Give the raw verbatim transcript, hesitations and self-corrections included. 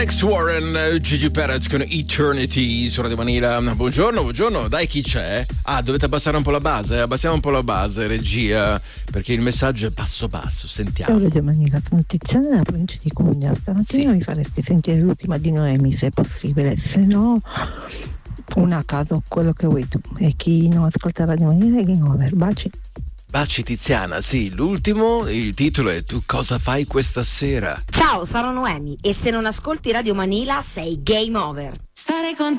Alex Warren, Gigi Perez con Eternity su Radio Manila. Buongiorno, buongiorno, dai, chi c'è? Ah, dovete abbassare un po' la base, abbassiamo un po' la base, regia, perché il messaggio è basso basso, sentiamo. Ciao Radio Manila, sono Tiziana della provincia di Cuneo. Stamattina sì. Mi faresti sentire l'ultima di Noemi, se è possibile, se no una a caso, quello che vuoi tu. E chi non ascolta Radio Manila è game over. Baci. Baci Tiziana, sì, l'ultimo, il titolo è Tu cosa fai questa sera? Ciao, sono Noemi e se non ascolti Radio Manila sei game over. Stare con